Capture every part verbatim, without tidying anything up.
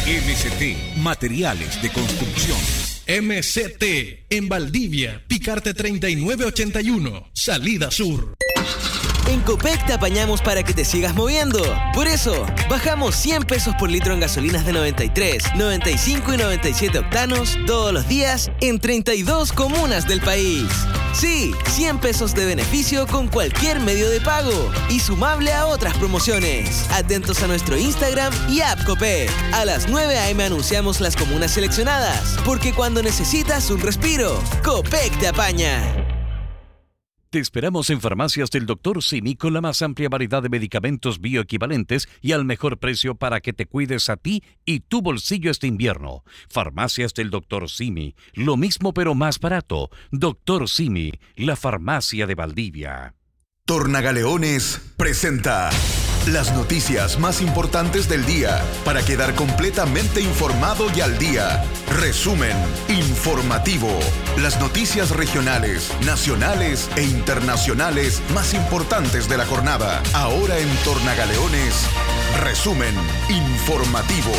M C T, materiales de construcción. M C T, en Valdivia, Picarte treinta y nueve ochenta y uno, salida sur. En Copec te apañamos para que te sigas moviendo. Por eso, bajamos cien pesos por litro en gasolinas de noventa y tres, noventa y cinco y noventa y siete octanos todos los días en treinta y dos comunas del país. Sí, cien pesos de beneficio con cualquier medio de pago y sumable a otras promociones. Atentos a nuestro Instagram y app Copec. A las nueve a eme anunciamos las comunas seleccionadas, porque cuando necesitas un respiro, Copec te apaña. Te esperamos en Farmacias del doctor Simi con la más amplia variedad de medicamentos bioequivalentes y al mejor precio para que te cuides a ti y tu bolsillo este invierno. Farmacias del doctor Simi, lo mismo pero más barato. doctor Simi, la farmacia de Valdivia. Tornagaleones presenta las noticias más importantes del día para quedar completamente informado y al día. Resumen informativo. Las noticias regionales, nacionales e internacionales más importantes de la jornada. Ahora en Tornagaleones, resumen informativo.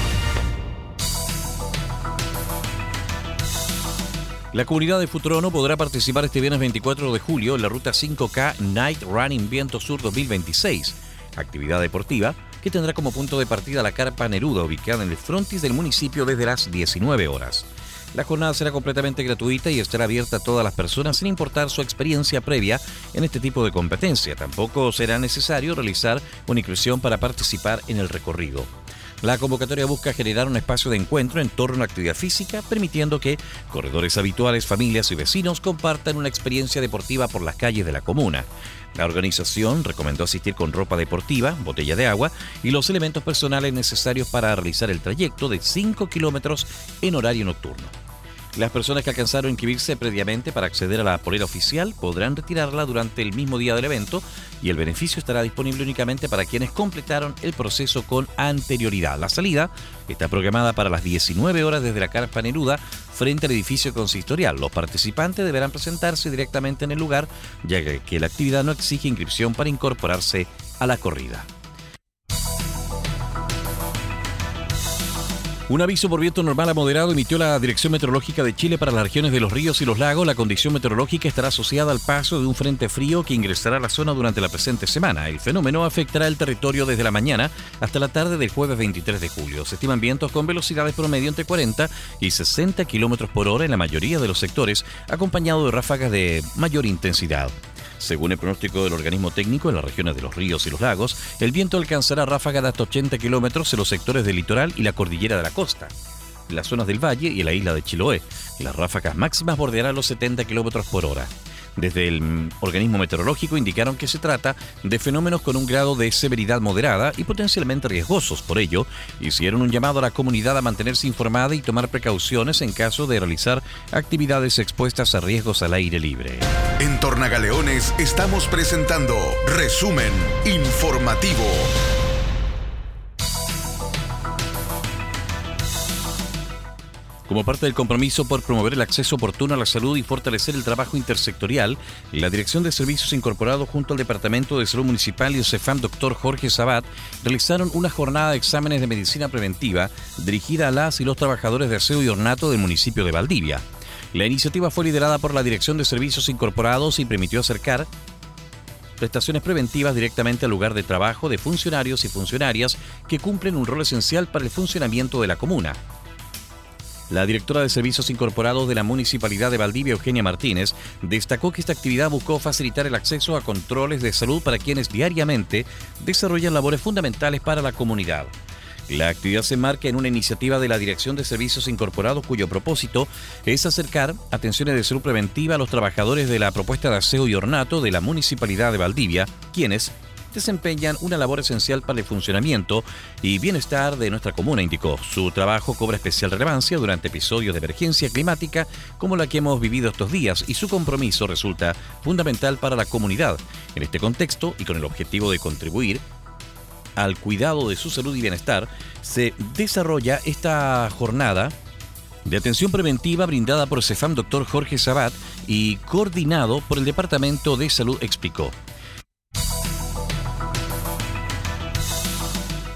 La comunidad de Futrono podrá participar este viernes veinticuatro de julio en la ruta cinco K Night Running Viento Sur dos mil veintiséis. Actividad deportiva que tendrá como punto de partida la Carpa Neruda, ubicada en el frontis del municipio desde las diecinueve horas. La jornada será completamente gratuita y estará abierta a todas las personas sin importar su experiencia previa en este tipo de competencia. Tampoco será necesario realizar una inscripción para participar en el recorrido. La convocatoria busca generar un espacio de encuentro en torno a la actividad física, permitiendo que corredores habituales, familias y vecinos compartan una experiencia deportiva por las calles de la comuna. La organización recomendó asistir con ropa deportiva, botella de agua y los elementos personales necesarios para realizar el trayecto de cinco kilómetros en horario nocturno. Las personas que alcanzaron a inscribirse previamente para acceder a la polera oficial podrán retirarla durante el mismo día del evento y el beneficio estará disponible únicamente para quienes completaron el proceso con anterioridad. La salida está programada para las diecinueve horas desde la Carpa Neruda frente al edificio consistorial. Los participantes deberán presentarse directamente en el lugar, ya que la actividad no exige inscripción para incorporarse a la corrida. Un aviso por viento normal a moderado emitió la Dirección Meteorológica de Chile para las regiones de los ríos y los lagos. La condición meteorológica estará asociada al paso de un frente frío que ingresará a la zona durante la presente semana. El fenómeno afectará el territorio desde la mañana hasta la tarde del jueves veintitrés de julio. Se estiman vientos con velocidades promedio entre cuarenta y sesenta kilómetros por hora en la mayoría de los sectores, acompañado de ráfagas de mayor intensidad. Según el pronóstico del organismo técnico, en las regiones de los ríos y los lagos, el viento alcanzará ráfagas de hasta ochenta kilómetros en los sectores del litoral y la cordillera de la costa, en las zonas del valle y en la isla de Chiloé. Las ráfagas máximas bordearán los setenta kilómetros por hora. Desde el organismo meteorológico indicaron que se trata de fenómenos con un grado de severidad moderada y potencialmente riesgosos. Por ello, hicieron un llamado a la comunidad a mantenerse informada y tomar precauciones en caso de realizar actividades expuestas a riesgos al aire libre. En Tornagaleones estamos presentando Resumen Informativo. Como parte del compromiso por promover el acceso oportuno a la salud y fortalecer el trabajo intersectorial, la Dirección de Servicios Incorporados junto al Departamento de Salud Municipal y el CEFAM doctor Jorge Sabat realizaron una jornada de exámenes de medicina preventiva dirigida a las y los trabajadores de aseo y ornato del municipio de Valdivia. La iniciativa fue liderada por la Dirección de Servicios Incorporados y permitió acercar prestaciones preventivas directamente al lugar de trabajo de funcionarios y funcionarias que cumplen un rol esencial para el funcionamiento de la comuna. La directora de Servicios Incorporados de la Municipalidad de Valdivia, Eugenia Martínez, destacó que esta actividad buscó facilitar el acceso a controles de salud para quienes diariamente desarrollan labores fundamentales para la comunidad. La actividad se enmarca en una iniciativa de la Dirección de Servicios Incorporados cuyo propósito es acercar atenciones de salud preventiva a los trabajadores de la propuesta de aseo y ornato de la Municipalidad de Valdivia, quienes desempeñan una labor esencial para el funcionamiento y bienestar de nuestra comuna, indicó. Su trabajo cobra especial relevancia durante episodios de emergencia climática como la que hemos vivido estos días y su compromiso resulta fundamental para la comunidad. En este contexto y con el objetivo de contribuir al cuidado de su salud y bienestar, se desarrolla esta jornada de atención preventiva brindada por CEFAM doctor Jorge Sabat y coordinado por el Departamento de Salud, explicó.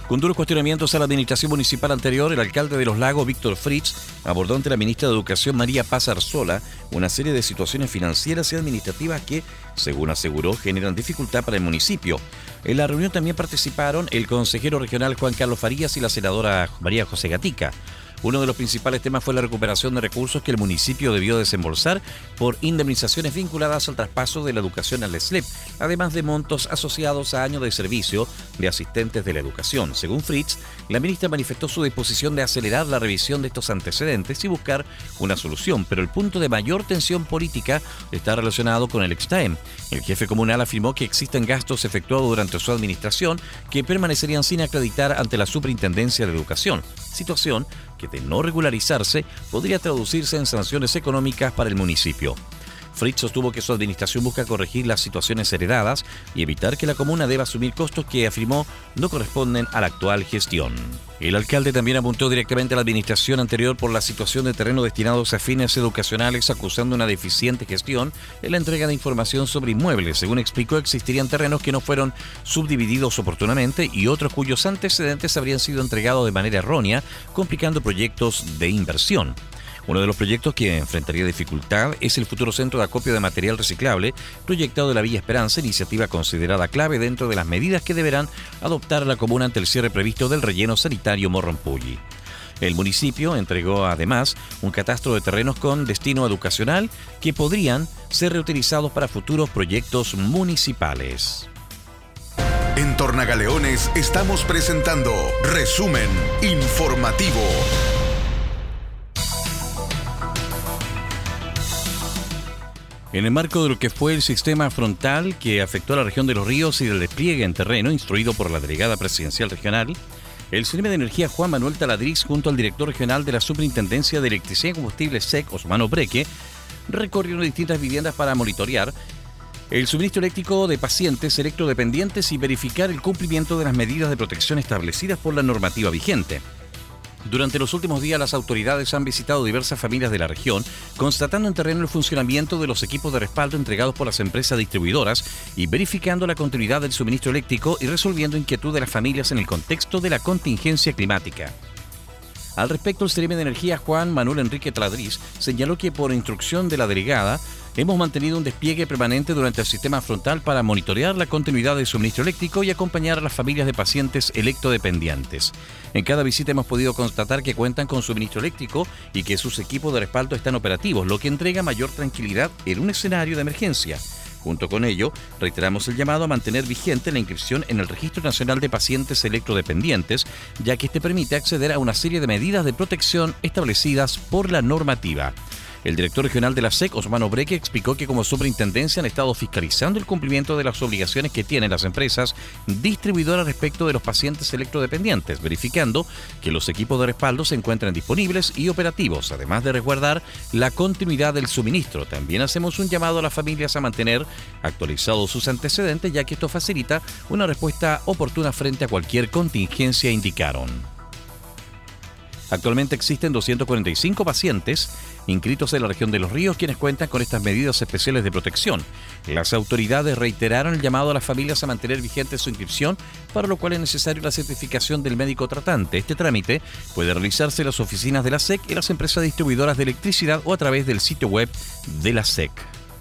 Con duros cuestionamientos a la administración municipal anterior, el alcalde de Los Lagos, Víctor Fritz, abordó ante la ministra de Educación, María Paz Arzola, una serie de situaciones financieras y administrativas que, según aseguró, generan dificultad para el municipio. En la reunión también participaron el consejero regional Juan Carlos Farías y la senadora María José Gatica. Uno de los principales temas fue la recuperación de recursos que el municipio debió desembolsar por indemnizaciones vinculadas al traspaso de la educación al S L E P, además de montos asociados a años de servicio de asistentes de la educación. Según Fritz, la ministra manifestó su disposición de acelerar la revisión de estos antecedentes y buscar una solución, pero el punto de mayor tensión política está relacionado con el Extaem. El jefe comunal afirmó que existen gastos efectuados durante su administración que permanecerían sin acreditar ante la Superintendencia de Educación, situación que de no regularizarse podría traducirse en sanciones económicas para el municipio. Fritz sostuvo que su administración busca corregir las situaciones heredadas y evitar que la comuna deba asumir costos que afirmó no corresponden a la actual gestión. El alcalde también apuntó directamente a la administración anterior por la situación de terrenos destinados a fines educacionales, acusando una deficiente gestión en la entrega de información sobre inmuebles. Según explicó, existirían terrenos que no fueron subdivididos oportunamente y otros cuyos antecedentes habrían sido entregados de manera errónea, complicando proyectos de inversión. Uno de los proyectos que enfrentaría dificultad es el futuro centro de acopio de material reciclable proyectado de la Villa Esperanza, iniciativa considerada clave dentro de las medidas que deberán adoptar la comuna ante el cierre previsto del relleno sanitario Morrompulli. El municipio entregó además un catastro de terrenos con destino educacional que podrían ser reutilizados para futuros proyectos municipales. En Tornagaleones estamos presentando Resumen Informativo. En el marco de lo que fue el sistema frontal que afectó a la región de Los Ríos y del despliegue en terreno instruido por la delegada presidencial regional, el Seremi de Energía Juan Manuel Taladriz, junto al director regional de la Superintendencia de Electricidad y Combustible S E C, Osmano Breque, recorrieron distintas viviendas para monitorear el suministro eléctrico de pacientes electrodependientes y verificar el cumplimiento de las medidas de protección establecidas por la normativa vigente. Durante los últimos días, las autoridades han visitado diversas familias de la región, constatando en terreno el funcionamiento de los equipos de respaldo entregados por las empresas distribuidoras y verificando la continuidad del suministro eléctrico y resolviendo inquietud de las familias en el contexto de la contingencia climática. Al respecto, el Seremi de Energía Juan Manuel Enrique Taladriz señaló que por instrucción de la delegada hemos mantenido un despliegue permanente durante el sistema frontal para monitorear la continuidad del suministro eléctrico y acompañar a las familias de pacientes electrodependientes. En cada visita hemos podido constatar que cuentan con suministro eléctrico y que sus equipos de respaldo están operativos, lo que entrega mayor tranquilidad en un escenario de emergencia. Junto con ello, reiteramos el llamado a mantener vigente la inscripción en el Registro Nacional de Pacientes Electrodependientes, ya que este permite acceder a una serie de medidas de protección establecidas por la normativa. El director regional de la S E C, Osmano Breque, explicó que como superintendencia han estado fiscalizando el cumplimiento de las obligaciones que tienen las empresas distribuidoras respecto de los pacientes electrodependientes, verificando que los equipos de respaldo se encuentran disponibles y operativos, además de resguardar la continuidad del suministro. También hacemos un llamado a las familias a mantener actualizados sus antecedentes, ya que esto facilita una respuesta oportuna frente a cualquier contingencia, indicaron. Actualmente existen doscientos cuarenta y cinco pacientes inscritos en la región de Los Ríos quienes cuentan con estas medidas especiales de protección. Las autoridades reiteraron el llamado a las familias a mantener vigente su inscripción, para lo cual es necesaria la certificación del médico tratante. Este trámite puede realizarse en las oficinas de la S E C y las empresas distribuidoras de electricidad o a través del sitio web de la S E C.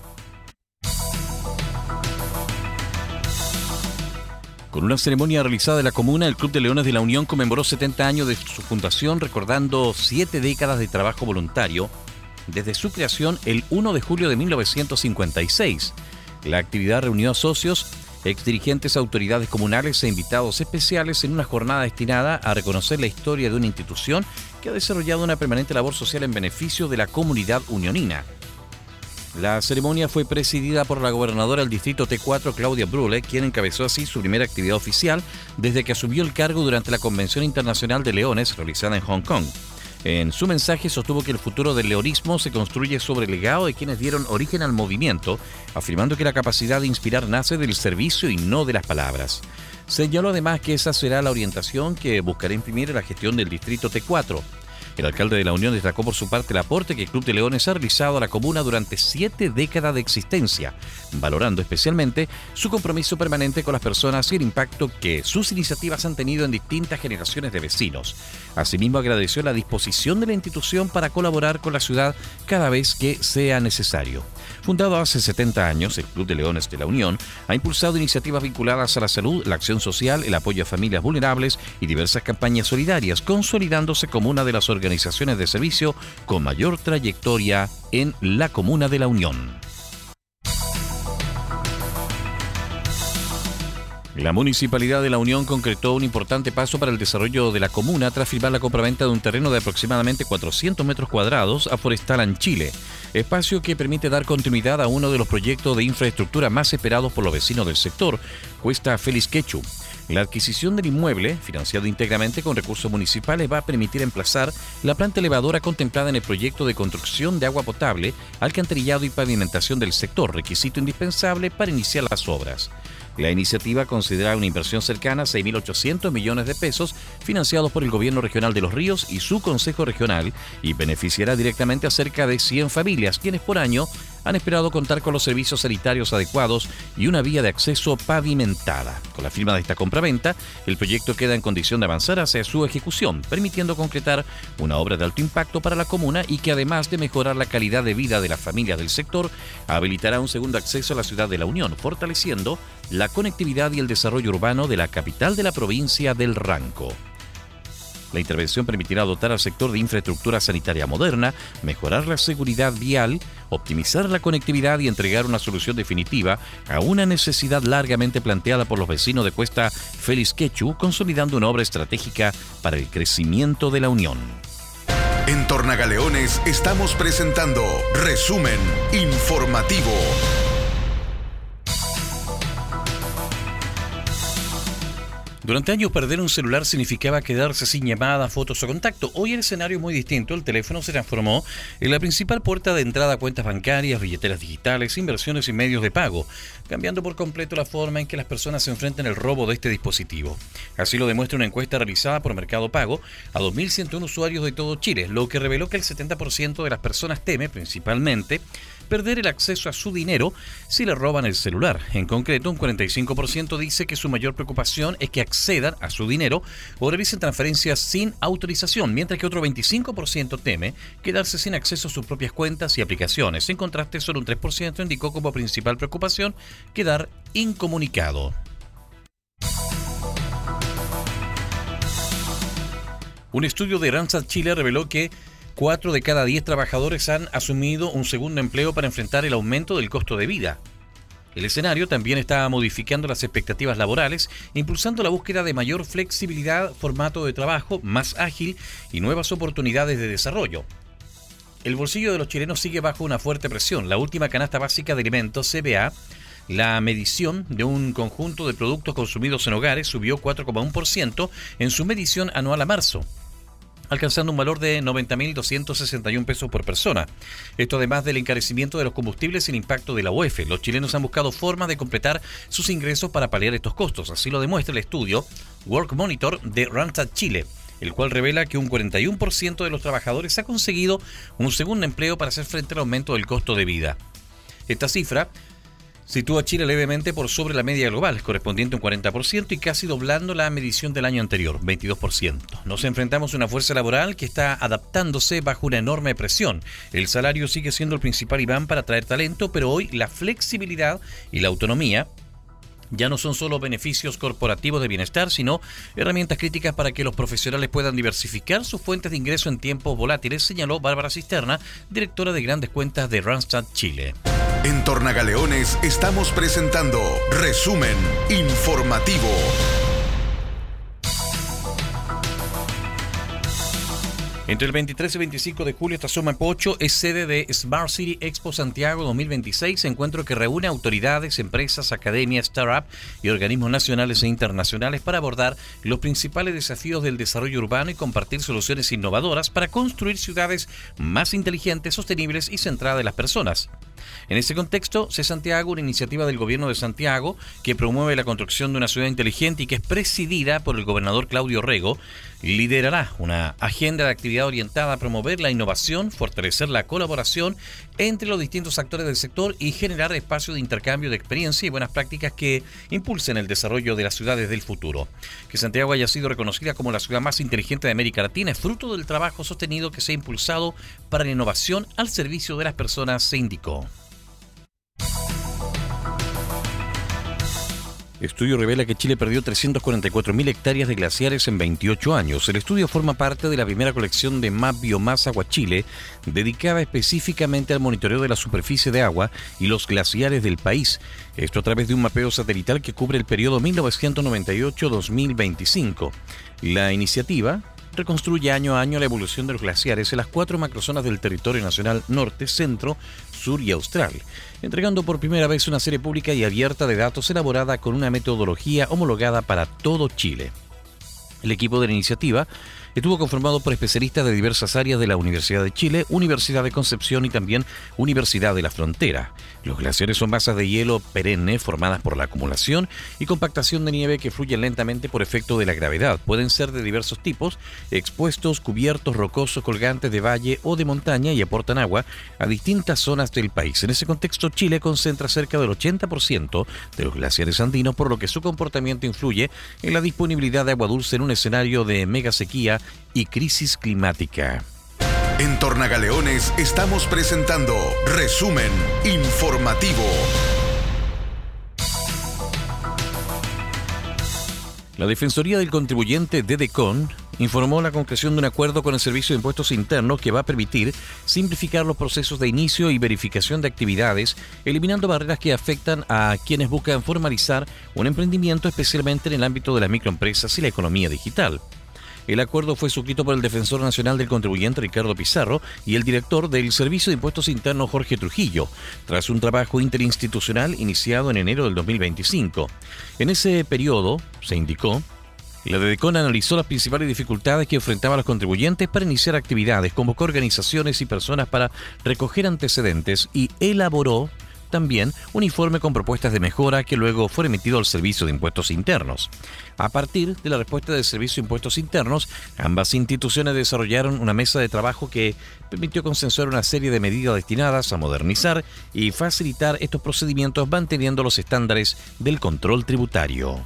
Con una ceremonia realizada en la comuna, el Club de Leones de la Unión conmemoró setenta años de su fundación, recordando siete décadas de trabajo voluntario desde su creación el primero de julio de mil novecientos cincuenta y seis. La actividad reunió a socios, exdirigentes, autoridades comunales e invitados especiales en una jornada destinada a reconocer la historia de una institución que ha desarrollado una permanente labor social en beneficio de la comunidad unionina. La ceremonia fue presidida por la gobernadora del distrito T cuatro, Claudia Brule, quien encabezó así su primera actividad oficial desde que asumió el cargo durante la Convención Internacional de Leones realizada en Hong Kong. En su mensaje sostuvo que el futuro del leonismo se construye sobre el legado de quienes dieron origen al movimiento, afirmando que la capacidad de inspirar nace del servicio y no de las palabras. Señaló además que esa será la orientación que buscará imprimir la gestión del distrito T cuatro. El alcalde de La Unión destacó por su parte el aporte que el Club de Leones ha realizado a la comuna durante siete décadas de existencia, valorando especialmente su compromiso permanente con las personas y el impacto que sus iniciativas han tenido en distintas generaciones de vecinos. Asimismo, agradeció la disposición de la institución para colaborar con la ciudad cada vez que sea necesario. Fundado hace setenta años, el Club de Leones de La Unión ha impulsado iniciativas vinculadas a la salud, la acción social, el apoyo a familias vulnerables y diversas campañas solidarias, consolidándose como una de las organizaciones de servicio con mayor trayectoria en la comuna de La Unión. La Municipalidad de La Unión concretó un importante paso para el desarrollo de la comuna tras firmar la compraventa de un terreno de aproximadamente cuatrocientos metros cuadrados a Forestal en Chile, espacio que permite dar continuidad a uno de los proyectos de infraestructura más esperados por los vecinos del sector, Cuesta Félix Quechu. La adquisición del inmueble, financiado íntegramente con recursos municipales, va a permitir emplazar la planta elevadora contemplada en el proyecto de construcción de agua potable, alcantarillado y pavimentación del sector, requisito indispensable para iniciar las obras. La iniciativa considera una inversión cercana a seis mil ochocientos millones de pesos financiados por el Gobierno Regional de Los Ríos y su Consejo Regional y beneficiará directamente a cerca de cien familias, quienes por año han esperado contar con los servicios sanitarios adecuados y una vía de acceso pavimentada. Con la firma de esta compraventa, el proyecto queda en condición de avanzar hacia su ejecución, permitiendo concretar una obra de alto impacto para la comuna y que, además de mejorar la calidad de vida de las familias del sector, habilitará un segundo acceso a la ciudad de La Unión, fortaleciendo la conectividad y el desarrollo urbano de la capital de la provincia del Ranco. La intervención permitirá dotar al sector de infraestructura sanitaria moderna, mejorar la seguridad vial, optimizar la conectividad y entregar una solución definitiva a una necesidad largamente planteada por los vecinos de Cuesta Félix Quechu, consolidando una obra estratégica para el crecimiento de La Unión. En Tornagaleones estamos presentando Resumen Informativo. Durante años perder un celular significaba quedarse sin llamadas, fotos o contacto. Hoy el escenario es muy distinto. El teléfono se transformó en la principal puerta de entrada a cuentas bancarias, billeteras digitales, inversiones y medios de pago, cambiando por completo la forma en que las personas se enfrentan al robo de este dispositivo. Así lo demuestra una encuesta realizada por Mercado Pago a dos mil ciento uno usuarios de todo Chile, lo que reveló que el setenta por ciento de las personas teme, principalmente, perder el acceso a su dinero si le roban el celular. En concreto, un cuarenta y cinco por ciento dice que su mayor preocupación es que accedan a su dinero o realicen transferencias sin autorización, mientras que otro veinticinco por ciento teme quedarse sin acceso a sus propias cuentas y aplicaciones. En contraste, solo un tres por ciento indicó como principal preocupación quedar incomunicado. Un estudio de Randstad Chile reveló que cuatro de cada diez trabajadores han asumido un segundo empleo para enfrentar el aumento del costo de vida. El escenario también está modificando las expectativas laborales, impulsando la búsqueda de mayor flexibilidad, formato de trabajo más ágil y nuevas oportunidades de desarrollo. El bolsillo de los chilenos sigue bajo una fuerte presión. La última canasta básica de alimentos, C B A, la medición de un conjunto de productos consumidos en hogares, subió cuatro coma uno por ciento en su medición anual a marzo, alcanzando un valor de noventa mil doscientos sesenta y uno pesos por persona. Esto además del encarecimiento de los combustibles y el impacto de la U E F. Los chilenos han buscado formas de completar sus ingresos para paliar estos costos. Así lo demuestra el estudio Work Monitor de Randstad Chile, el cual revela que un cuarenta y uno por ciento de los trabajadores ha conseguido un segundo empleo para hacer frente al aumento del costo de vida. Esta cifra sitúa a Chile levemente por sobre la media global, correspondiente a un cuarenta por ciento y casi doblando la medición del año anterior, veintidós por ciento. Nos enfrentamos a una fuerza laboral que está adaptándose bajo una enorme presión. El salario sigue siendo el principal imán para atraer talento, pero hoy la flexibilidad y la autonomía ya no son solo beneficios corporativos de bienestar, sino herramientas críticas para que los profesionales puedan diversificar sus fuentes de ingreso en tiempos volátiles, señaló Bárbara Cisterna, directora de grandes cuentas de Randstad Chile. En Tornagaleones estamos presentando Resumen Informativo. Entre el veintitrés y veinticinco de julio, esta Mapocho es sede de Smart City Expo Santiago dos mil veintiséis, encuentro que reúne autoridades, empresas, academias, startups y organismos nacionales e internacionales para abordar los principales desafíos del desarrollo urbano y compartir soluciones innovadoras para construir ciudades más inteligentes, sostenibles y centradas en las personas. En ese contexto, C Santiago, una iniciativa del Gobierno de Santiago que promueve la construcción de una ciudad inteligente y que es presidida por el gobernador Claudio Rego, liderará una agenda de actividad orientada a promover la innovación, fortalecer la colaboración entre los distintos actores del sector y generar espacios de intercambio de experiencia y buenas prácticas que impulsen el desarrollo de las ciudades del futuro. Que Santiago haya sido reconocida como la ciudad más inteligente de América Latina es fruto del trabajo sostenido que se ha impulsado para la innovación al servicio de las personas, se indicó. Estudio revela que Chile perdió trescientas cuarenta y cuatro mil hectáreas de glaciares en veintiocho años. El estudio forma parte de la primera colección de Map Biomasa Agua Chile, dedicada específicamente al monitoreo de la superficie de agua y los glaciares del país. Esto a través de un mapeo satelital que cubre el periodo mil novecientos noventa y ocho a dos mil veinticinco. La iniciativa reconstruye año a año la evolución de los glaciares en las cuatro macrozonas del territorio nacional norte, centro, sur y austral, entregando por primera vez una serie pública y abierta de datos elaborada con una metodología homologada para todo Chile. El equipo de la iniciativa estuvo conformado por especialistas de diversas áreas de la Universidad de Chile, Universidad de Concepción y también Universidad de la Frontera. Los glaciares son masas de hielo perenne formadas por la acumulación y compactación de nieve que fluyen lentamente por efecto de la gravedad. Pueden ser de diversos tipos, expuestos, cubiertos, rocosos, colgantes de valle o de montaña y aportan agua a distintas zonas del país. En ese contexto, Chile concentra cerca del ochenta por ciento de los glaciares andinos, por lo que su comportamiento influye en la disponibilidad de agua dulce en un escenario de mega sequía y crisis climática. En Tornagaleones estamos presentando Resumen Informativo. La Defensoría del Contribuyente DEDECON informó la concreción de un acuerdo con el Servicio de Impuestos Internos que va a permitir simplificar los procesos de inicio y verificación de actividades, eliminando barreras que afectan a quienes buscan formalizar un emprendimiento, especialmente en el ámbito de las microempresas y la economía digital. El acuerdo fue suscrito por el Defensor Nacional del Contribuyente, Ricardo Pizarro, y el director del Servicio de Impuestos Internos, Jorge Trujillo, tras un trabajo interinstitucional iniciado en enero del dos mil veinticinco. En ese periodo, se indicó, la DEDECON analizó las principales dificultades que enfrentaban los contribuyentes para iniciar actividades, convocó organizaciones y personas para recoger antecedentes y elaboró también un informe con propuestas de mejora que luego fue emitido al Servicio de Impuestos Internos. A partir de la respuesta del Servicio de Impuestos Internos, ambas instituciones desarrollaron una mesa de trabajo que permitió consensuar una serie de medidas destinadas a modernizar y facilitar estos procedimientos manteniendo los estándares del control tributario.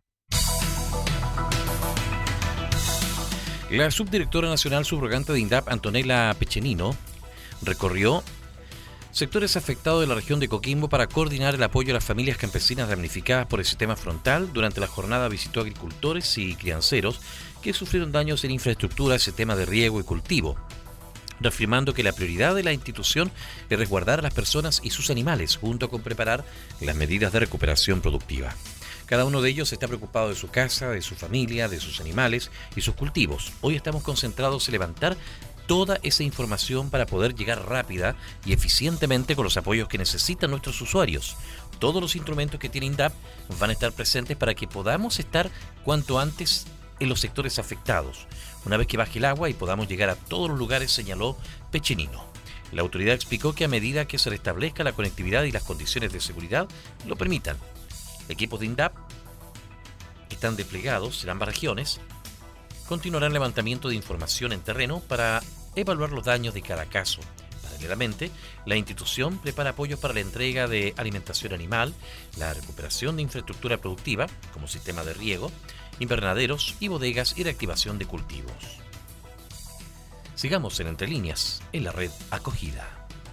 La subdirectora nacional subrogante de INDAP, Antonella Pechenino, recorrió sectores afectados de la región de Coquimbo para coordinar el apoyo a las familias campesinas damnificadas por el sistema frontal. Durante la jornada visitó agricultores y crianceros que sufrieron daños en infraestructura, sistema de riego y cultivo, reafirmando que la prioridad de la institución es resguardar a las personas y sus animales, junto con preparar las medidas de recuperación productiva. Cada uno de ellos está preocupado de su casa, de su familia, de sus animales y sus cultivos. Hoy estamos concentrados en levantar toda esa información para poder llegar rápida y eficientemente con los apoyos que necesitan nuestros usuarios. Todos los instrumentos que tiene INDAP van a estar presentes para que podamos estar cuanto antes en los sectores afectados, una vez que baje el agua y podamos llegar a todos los lugares, señaló Pechenino. La autoridad explicó que a medida que se restablezca la conectividad y las condiciones de seguridad lo permitan, equipos de INDAP que están desplegados en ambas regiones continuarán levantamiento de información en terreno para evaluar los daños de cada caso. Paralelamente, la institución prepara apoyos para la entrega de alimentación animal, la recuperación de infraestructura productiva, como sistema de riego, invernaderos y bodegas y reactivación de cultivos. Sigamos en Entre Líneas, en la red Acogida.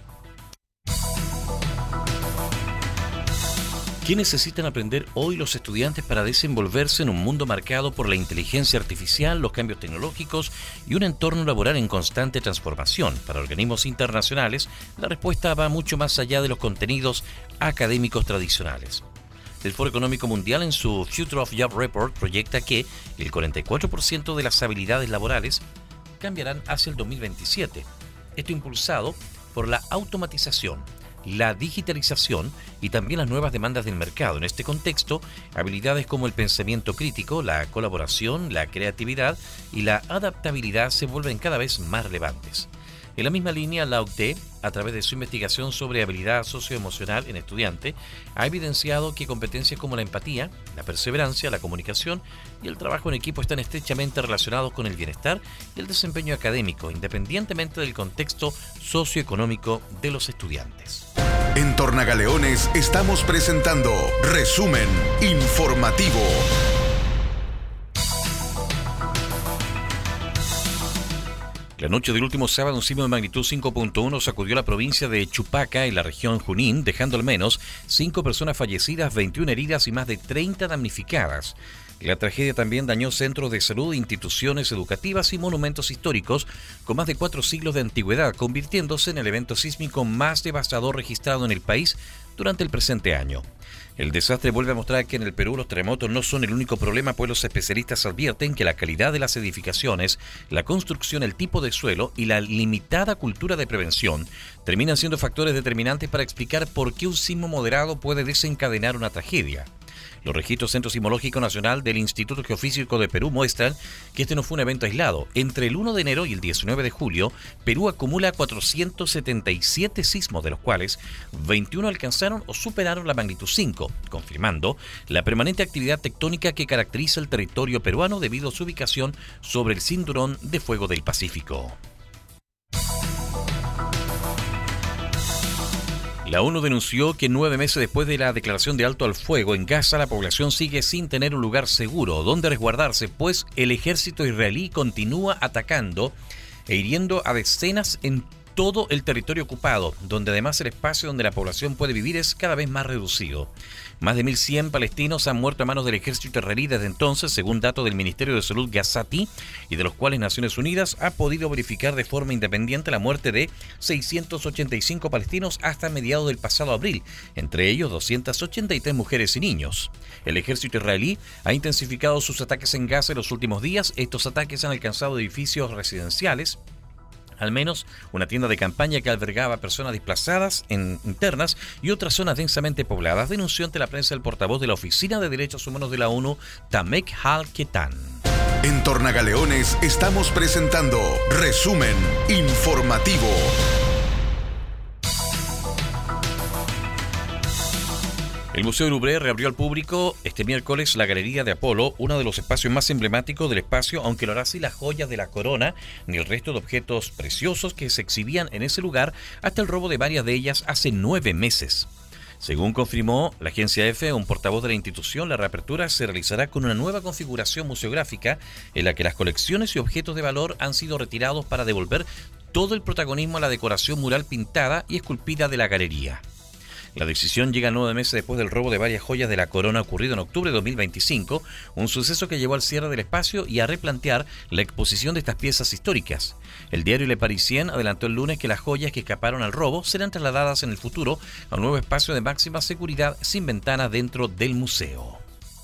¿Qué necesitan aprender hoy los estudiantes para desenvolverse en un mundo marcado por la inteligencia artificial, los cambios tecnológicos y un entorno laboral en constante transformación? Para organismos internacionales, la respuesta va mucho más allá de los contenidos académicos tradicionales. El Foro Económico Mundial, en su Future of Job Report, proyecta que el cuarenta y cuatro por ciento de las habilidades laborales cambiarán hacia el dos mil veintisiete. Esto impulsado por la automatización, la digitalización y también las nuevas demandas del mercado. En este contexto, habilidades como el pensamiento crítico, la colaboración, la creatividad y la adaptabilidad se vuelven cada vez más relevantes. En la misma línea, la O C D E, a través de su investigación sobre habilidad socioemocional en estudiante, ha evidenciado que competencias como la empatía, la perseverancia, la comunicación y el trabajo en equipo están estrechamente relacionados con el bienestar y el desempeño académico, independientemente del contexto socioeconómico de los estudiantes. En Tornagaleones estamos presentando Resumen Informativo. La noche del último sábado, un sismo de magnitud cinco punto uno sacudió la provincia de Chupaca, en la región Junín, dejando al menos cinco personas fallecidas, veintiuna heridas y más de treinta damnificadas. La tragedia también dañó centros de salud, instituciones educativas y monumentos históricos con más de cuatro siglos de antigüedad, convirtiéndose en el evento sísmico más devastador registrado en el país durante el presente año. El desastre vuelve a mostrar que en el Perú los terremotos no son el único problema, pues los especialistas advierten que la calidad de las edificaciones, la construcción, el tipo de suelo y la limitada cultura de prevención terminan siendo factores determinantes para explicar por qué un sismo moderado puede desencadenar una tragedia. Los registros Centro Sismológico Nacional del Instituto Geofísico de Perú muestran que este no fue un evento aislado. Entre el primero de enero y el diecinueve de julio, Perú acumula cuatrocientos setenta y siete sismos, de los cuales veintiuno alcanzaron o superaron la magnitud cinco, confirmando la permanente actividad tectónica que caracteriza el territorio peruano debido a su ubicación sobre el cinturón de fuego del Pacífico. La ONU denunció que nueve meses después de la declaración de alto al fuego en Gaza, la población sigue sin tener un lugar seguro donde resguardarse, pues el ejército israelí continúa atacando e hiriendo a decenas en todo el territorio ocupado, donde además el espacio donde la población puede vivir es cada vez más reducido. Más de mil cien palestinos han muerto a manos del ejército israelí desde entonces, según datos del Ministerio de Salud Gazati, y de los cuales Naciones Unidas ha podido verificar de forma independiente la muerte de seiscientos ochenta y cinco palestinos hasta mediados del pasado abril, entre ellos doscientas ochenta y tres mujeres y niños. El ejército israelí ha intensificado sus ataques en Gaza en los últimos días. Estos ataques han alcanzado edificios residenciales, al menos una tienda de campaña que albergaba personas desplazadas en internas y otras zonas densamente pobladas, denunció ante la prensa el portavoz de la Oficina de Derechos Humanos de la ONU, Tamek Al-Ketan. En Tornagaleones estamos presentando Resumen Informativo. El Museo Louvre reabrió al público este miércoles la Galería de Apolo, uno de los espacios más emblemáticos del espacio, aunque no hará así las joyas de la corona ni el resto de objetos preciosos que se exhibían en ese lugar hasta el robo de varias de ellas hace nueve meses. Según confirmó la agencia EFE, un portavoz de la institución, la reapertura se realizará con una nueva configuración museográfica en la que las colecciones y objetos de valor han sido retirados para devolver todo el protagonismo a la decoración mural pintada y esculpida de la galería. La decisión llega nueve meses después del robo de varias joyas de la corona ocurrido en octubre de dos mil veinticinco, un suceso que llevó al cierre del espacio y a replantear la exposición de estas piezas históricas. El diario Le Parisien adelantó el lunes que las joyas que escaparon al robo serán trasladadas en el futuro a un nuevo espacio de máxima seguridad sin ventanas dentro del museo.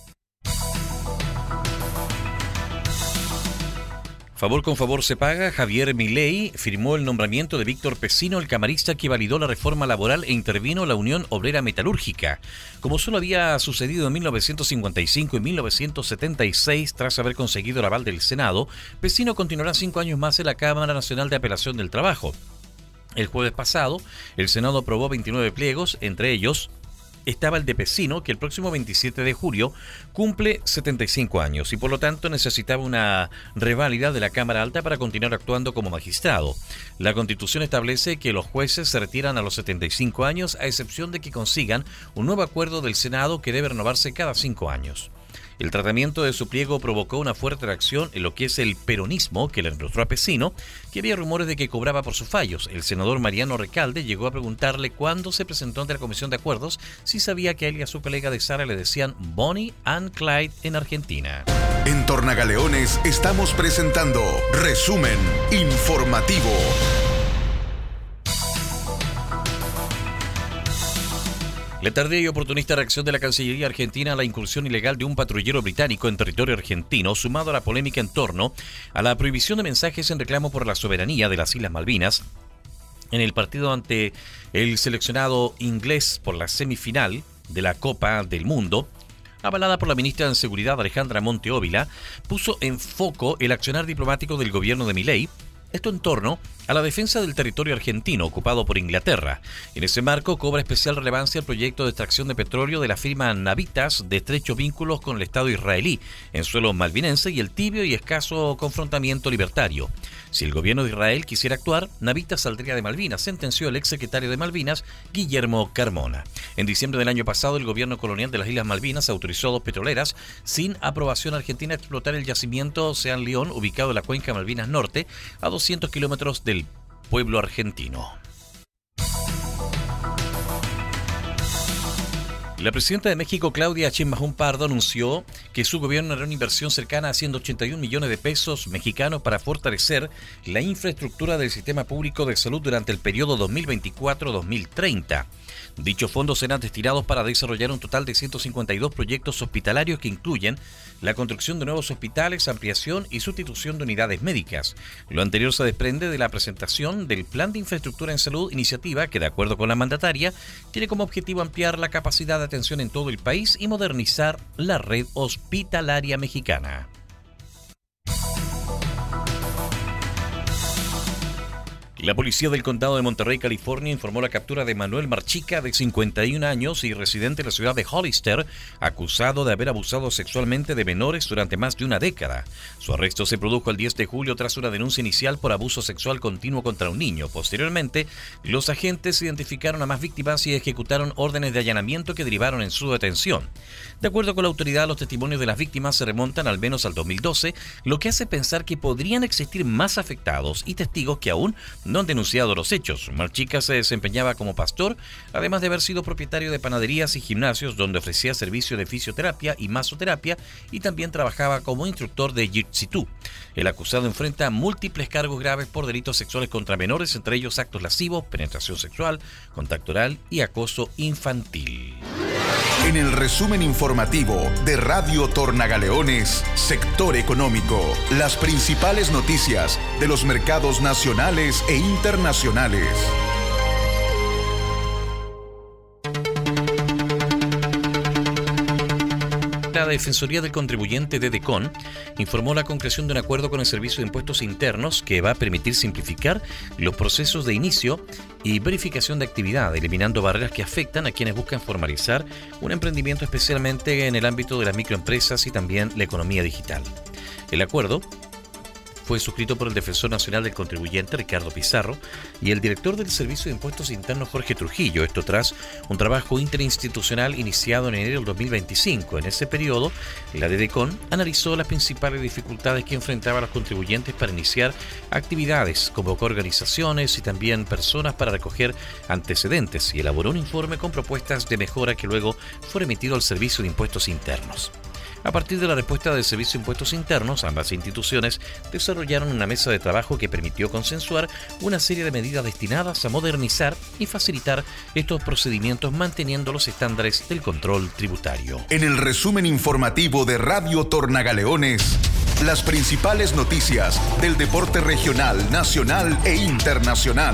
Favor con favor se paga. Javier Milei firmó el nombramiento de Víctor Pecino, el camarista que validó la reforma laboral e intervino la Unión Obrera Metalúrgica. Como solo había sucedido en mil novecientos cincuenta y cinco y mil novecientos setenta y seis, tras haber conseguido el aval del Senado, Pecino continuará cinco años más en la Cámara Nacional de Apelación del Trabajo. El jueves pasado, el Senado aprobó veintinueve pliegos, entre ellos estaba el de Pecino, que el próximo veintisiete de julio cumple setenta y cinco años y por lo tanto necesitaba una reválida de la Cámara Alta para continuar actuando como magistrado. La Constitución establece que los jueces se retiran a los setenta y cinco años, a excepción de que consigan un nuevo acuerdo del Senado que debe renovarse cada cinco años. El tratamiento de su pliego provocó una fuerte reacción en lo que es el peronismo, que le enrostró a Pecino, que había rumores de que cobraba por sus fallos. El senador Mariano Recalde llegó a preguntarle cuándo se presentó ante la Comisión de Acuerdos si sabía que a él y a su colega de Sara le decían Bonnie and Clyde en Argentina. En Tornagaleones estamos presentando Resumen Informativo. La tardía y oportunista reacción de la Cancillería argentina a la incursión ilegal de un patrullero británico en territorio argentino, sumado a la polémica en torno a la prohibición de mensajes en reclamo por la soberanía de las Islas Malvinas, en el partido ante el seleccionado inglés por la semifinal de la Copa del Mundo, avalada por la ministra de Seguridad Alejandra Monteóvila, puso en foco el accionar diplomático del gobierno de Milei, Esto en torno a la defensa del territorio argentino ocupado por Inglaterra. En ese marco cobra especial relevancia el proyecto de extracción de petróleo de la firma Navitas, de estrechos vínculos con el Estado israelí en suelo malvinense, y el tibio y escaso confrontamiento libertario. Si el gobierno de Israel quisiera actuar, Navitas saldría de Malvinas, sentenció el exsecretario de Malvinas, Guillermo Carmona. En diciembre del año pasado, el gobierno colonial de las Islas Malvinas autorizó a dos petroleras sin aprobación argentina a explotar el yacimiento Ocean León, ubicado en la cuenca Malvinas Norte, a doscientos kilómetros del pueblo argentino. La presidenta de México, Claudia Sheinbaum Pardo, anunció que su gobierno hará una inversión cercana a ciento ochenta y un millones de pesos mexicanos para fortalecer la infraestructura del sistema público de salud durante el periodo dos mil veinticuatro a dos mil treinta. Dichos fondos serán destinados para desarrollar un total de ciento cincuenta y dos proyectos hospitalarios que incluyen la construcción de nuevos hospitales, ampliación y sustitución de unidades médicas. Lo anterior se desprende de la presentación del Plan de Infraestructura en Salud, iniciativa que, de acuerdo con la mandataria, tiene como objetivo ampliar la capacidad de atención en todo el país y modernizar la red hospitalaria mexicana. La policía del condado de Monterrey, California, informó la captura de Manuel Marchica, de cincuenta y un años y residente en la ciudad de Hollister, acusado de haber abusado sexualmente de menores durante más de una década. Su arresto se produjo el diez de julio tras una denuncia inicial por abuso sexual continuo contra un niño. Posteriormente, los agentes identificaron a más víctimas y ejecutaron órdenes de allanamiento que derivaron en su detención. De acuerdo con la autoridad, los testimonios de las víctimas se remontan al menos al dos mil doce, lo que hace pensar que podrían existir más afectados y testigos que aún no han denunciado los hechos. Marchica se desempeñaba como pastor, además de haber sido propietario de panaderías y gimnasios donde ofrecía servicio de fisioterapia y masoterapia, y también trabajaba como instructor de jiu-jitsu. El acusado enfrenta múltiples cargos graves por delitos sexuales contra menores, entre ellos actos lascivos, penetración sexual, contacto oral y acoso infantil. En el resumen informativo de Radio Tornagaleones, Sector Económico, las principales noticias de los mercados nacionales e internacionales. La Defensoría del Contribuyente de DECON informó la concreción de un acuerdo con el Servicio de Impuestos Internos que va a permitir simplificar los procesos de inicio y verificación de actividad, eliminando barreras que afectan a quienes buscan formalizar un emprendimiento, especialmente en el ámbito de las microempresas y también la economía digital. El acuerdo fue suscrito por el Defensor Nacional del Contribuyente, Ricardo Pizarro, y el director del Servicio de Impuestos Internos, Jorge Trujillo. Esto tras un trabajo interinstitucional iniciado en enero del dos mil veinticinco. En ese periodo, la DECON analizó las principales dificultades que enfrentaban los contribuyentes para iniciar actividades, convocó organizaciones y también personas para recoger antecedentes y elaboró un informe con propuestas de mejora que luego fue remitido al Servicio de Impuestos Internos. A partir de la respuesta del Servicio de Impuestos Internos, ambas instituciones desarrollaron una mesa de trabajo que permitió consensuar una serie de medidas destinadas a modernizar y facilitar estos procedimientos, manteniendo los estándares del control tributario. En el resumen informativo de Radio Tornagaleones, las principales noticias del deporte regional, nacional e internacional.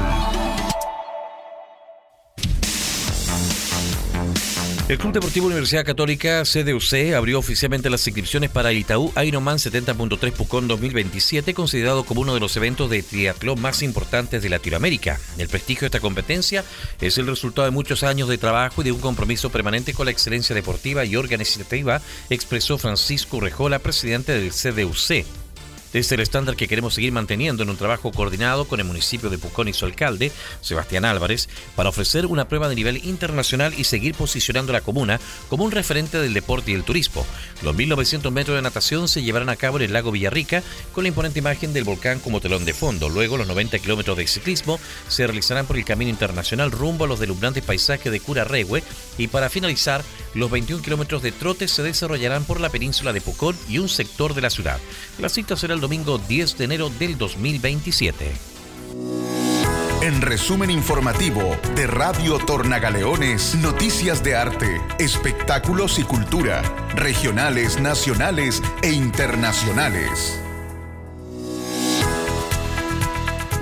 El Club Deportivo Universidad Católica, C D U C, abrió oficialmente las inscripciones para el Itaú Ironman setenta punto tres Pucón dos mil veintisiete, considerado como uno de los eventos de triatlón más importantes de Latinoamérica. El prestigio de esta competencia es el resultado de muchos años de trabajo y de un compromiso permanente con la excelencia deportiva y organizativa, expresó Francisco Urrejola, presidente del C D U C. Es el estándar que queremos seguir manteniendo en un trabajo coordinado con el municipio de Pucón y su alcalde, Sebastián Álvarez, para ofrecer una prueba de nivel internacional y seguir posicionando a la comuna como un referente del deporte y el turismo. Los mil novecientos metros de natación se llevarán a cabo en el lago Villarrica con la imponente imagen del volcán como telón de fondo. Luego, los noventa kilómetros de ciclismo se realizarán por el camino internacional rumbo a los deslumbrantes paisajes de Curarrehue, y para finalizar, los veintiún kilómetros de trote se desarrollarán por la península de Pucón y un sector de la ciudad. La cita será el domingo diez de enero del dos mil veintisiete. En resumen informativo de Radio Tornagaleones, noticias de arte, espectáculos y cultura, regionales, nacionales e internacionales.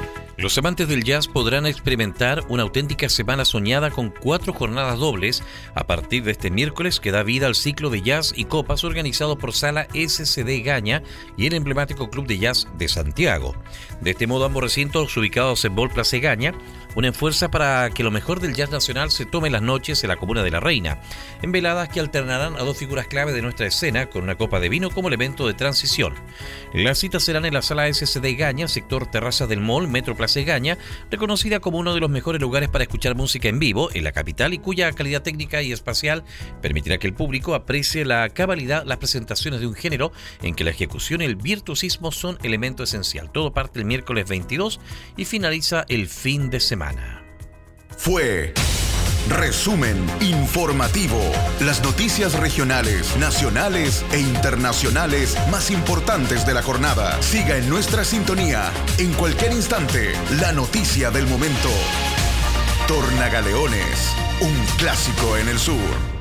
Los amantes del jazz podrán experimentar una auténtica semana soñada con cuatro jornadas dobles a partir de este miércoles que da vida al ciclo de jazz y copas organizado por Sala S C D Gaña y el emblemático Club de Jazz de Santiago. De este modo, ambos recintos ubicados en Ball Place Gaña unen fuerza para que lo mejor del jazz nacional se tome en las noches en la Comuna de la Reina, en veladas que alternarán a dos figuras clave de nuestra escena con una copa de vino como elemento de transición. Las citas serán en la Sala S C D Gaña, sector Terrazas del Mall, Metro Place Gaña, reconocida como uno de los mejores lugares para escuchar música en vivo en la capital y cuya calidad técnica y espacial permitirá que el público aprecie la cabalidad, las presentaciones de un género en que la ejecución y el virtuosismo son elemento esencial. Todo parte el miércoles veintidós y finaliza el fin de semana. Fue Resumen Informativo. Las noticias regionales, nacionales e internacionales más importantes de la jornada. Siga en nuestra sintonía. En cualquier instante, la noticia del momento. Tornagaleones, un clásico en el sur.